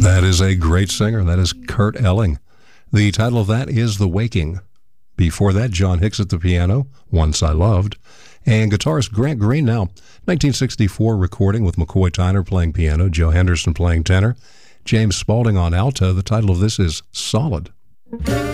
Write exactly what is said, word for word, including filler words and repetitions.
That is a great singer. That is Kurt Elling. The title of that is The Waking. Before that, John Hicks at the piano, Once I Loved. And guitarist Grant Green now, nineteen sixty-four recording with McCoy Tyner playing piano, Joe Henderson playing tenor, James Spaulding on alto. The title of this is Solid.